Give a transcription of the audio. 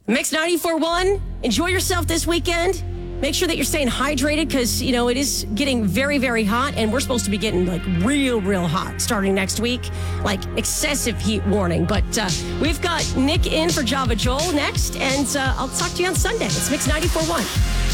Mix 94.1. Enjoy yourself this weekend. Make sure that you're staying hydrated because, it is getting very, very hot. And we're supposed to be getting real hot starting next week. Excessive heat warning. But we've got Nick in for Java Joel next. And I'll talk to you on Sunday. It's Mix 94.1.